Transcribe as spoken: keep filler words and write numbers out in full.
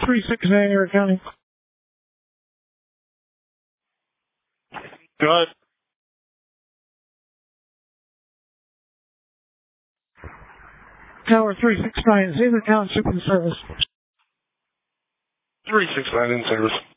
three six nine, Eric County. Go ahead. Tower three six nine, Xavier Township in service. three six nine in service.